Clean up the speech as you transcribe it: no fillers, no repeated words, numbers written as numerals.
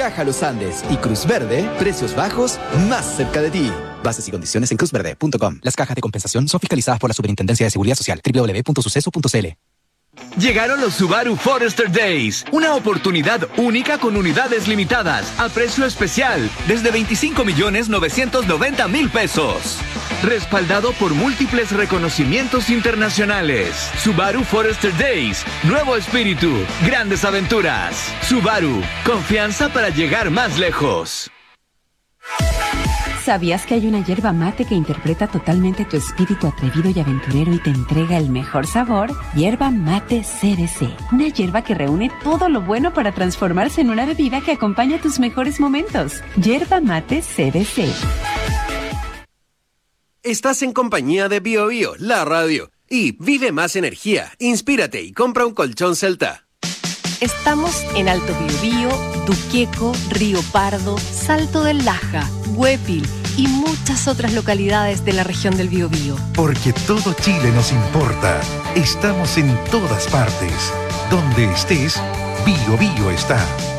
Caja Los Andes y Cruz Verde, precios bajos más cerca de ti. Bases y condiciones en cruzverde.com. Las cajas de compensación son fiscalizadas por la Superintendencia de Seguridad Social. www.suceso.cl. Llegaron los Subaru Forester Days, una oportunidad única con unidades limitadas, a precio especial, desde 25.990.000 pesos. Respaldado por múltiples reconocimientos internacionales. Subaru Forester Days, nuevo espíritu, grandes aventuras. Subaru, confianza para llegar más lejos. ¿Sabías que hay una yerba mate que interpreta totalmente tu espíritu atrevido y aventurero y te entrega el mejor sabor? Yerba Mate CBC. Una yerba que reúne todo lo bueno para transformarse en una bebida que acompaña tus mejores momentos. Yerba Mate CBC. Estás en compañía de Bio Bio, la radio. Y vive más energía, inspírate y compra un colchón Celta. Estamos en Alto Biobío, Tuqueco, Río Pardo, Salto del Laja, Huépil y muchas otras localidades de la región del Biobío. Porque todo Chile nos importa. Estamos en todas partes. Donde estés, Bio Bio está.